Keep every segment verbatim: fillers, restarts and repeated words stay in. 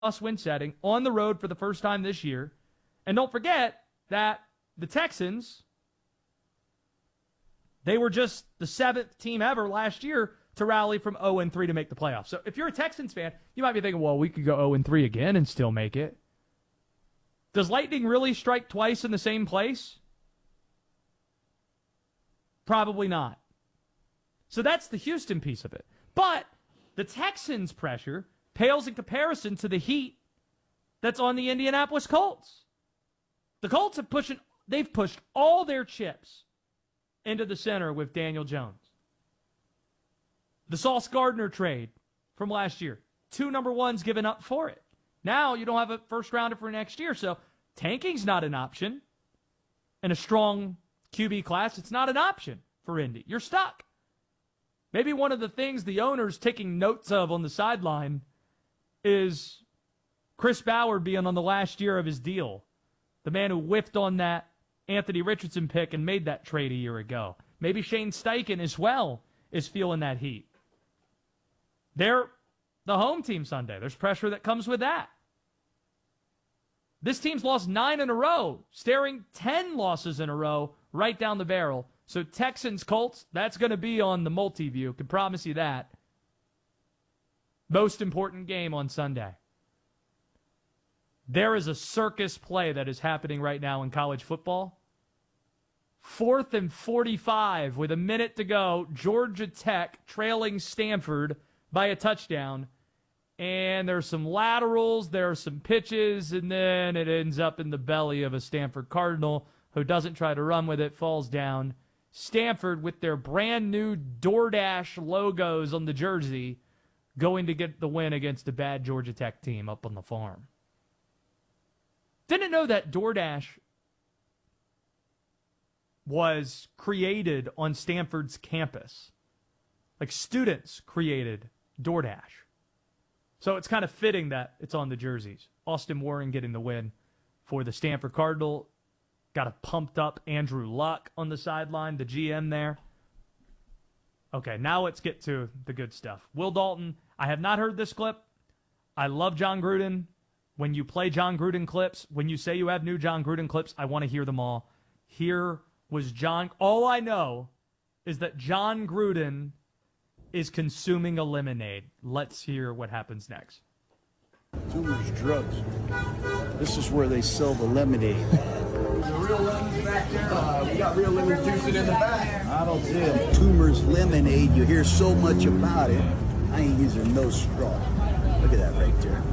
win setting on the road for the first time this year. And don't forget that the Texans, they were just the seventh team ever last year to rally from oh and three to make the playoffs. So if you're a Texans fan, you might be thinking, well, we could go oh and three again and still make it. Does lightning really strike twice in the same place? Probably not. So that's the Houston piece of it. But the Texans' pressure pales in comparison to the heat that's on the Indianapolis Colts. The Colts have pushed, they've pushed all their chips into the center with Daniel Jones. The Sauce Gardner trade from last year. Two number ones given up for it. Now you don't have a first rounder for next year, so tanking's not an option. In a strong Q B class, it's not an option for Indy. You're stuck. Maybe one of the things the owner's taking notes of on the sideline is Chris Ballard being on the last year of his deal. The man who whiffed on that Anthony Richardson pick and made that trade a year ago. Maybe Shane Steichen as well is feeling that heat. They're the home team Sunday. There's pressure that comes with that. This team's lost nine in a row, staring ten losses in a row right down the barrel. So Texans, Colts, that's going to be on the multi-view. Can promise you that. Most important game on Sunday. There is a circus play that is happening right now in college football. Fourth and forty-five with a minute to go. Georgia Tech trailing Stanford by a touchdown. And there's some laterals, there are some pitches, and then it ends up in the belly of a Stanford Cardinal who doesn't try to run with it, falls down. Stanford, with their brand new DoorDash logos on the jersey, going to get the win against a bad Georgia Tech team up on the farm. Didn't know that DoorDash was created on Stanford's campus. Like, students created DoorDash. So it's kind of fitting that it's on the jerseys. Austin Warren getting the win for the Stanford Cardinal. Got a pumped up Andrew Luck on the sideline, the G M there. Okay, now let's get to the good stuff. Will Dalton, I have not heard this clip. I love John Gruden. When you play John Gruden clips, when you say you have new John Gruden clips, I want to hear them all. Here was John. All I know is that John Gruden is consuming a lemonade. Let's hear what happens next. Tumors drugs. This is where they sell the lemonade. The real lemons back there. Uh, we got real lemon juice in the back. I don't see them. Tumors lemonade. You hear so much about it. I ain't using no straw. Look at that right there.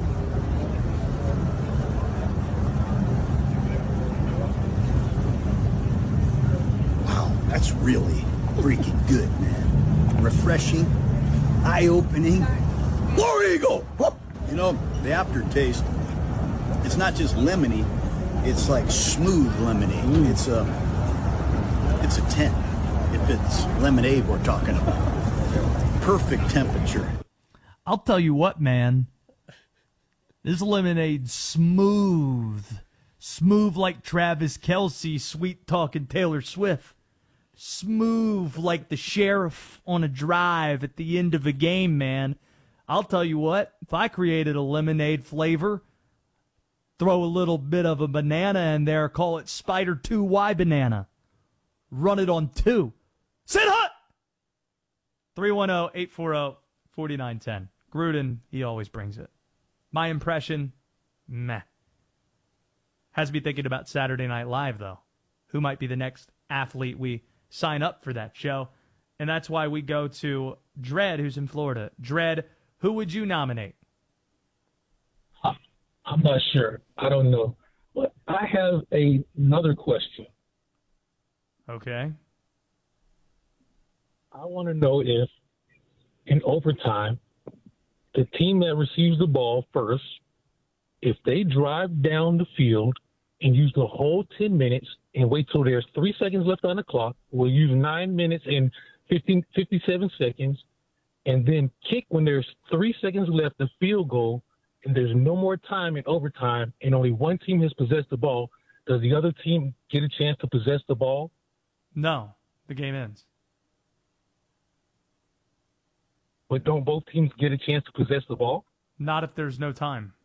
Wow, that's really freaking good, man. Refreshing, eye-opening. War Eagle! Whoop! You know, the aftertaste, it's not just lemony, it's like smooth lemonade. Mm. It's a, it's a ten, if it's lemonade we're talking about. Perfect temperature. I'll tell you what, man. This lemonade's smooth. Smooth like Travis Kelce, sweet-talking Taylor Swift. Smooth like the sheriff on a drive at the end of a game, man. I'll tell you what, if I created a lemonade flavor, throw a little bit of a banana in there, call it Spider two Y Banana. Run it on two. Sit hut! three one zero, eight four zero, four nine one zero. Gruden, he always brings it. My impression, meh. Has me thinking about Saturday Night Live, though. Who might be the next athlete we sign up for that show? And that's why we go to Dredd, who's in Florida. Dredd, who would you nominate? I'm not sure. I don't know. But I have a, another question. Okay. I want to know if, in overtime, the team that receives the ball first, if they drive down the field and use the whole ten minutes and wait till there's three seconds left on the clock, we'll use nine minutes and fifteen, fifty-seven seconds, and then kick when there's three seconds left, the field goal, and there's no more time in overtime, and only one team has possessed the ball, does the other team get a chance to possess the ball? No. The game ends. But don't both teams get a chance to possess the ball? Not if there's no time.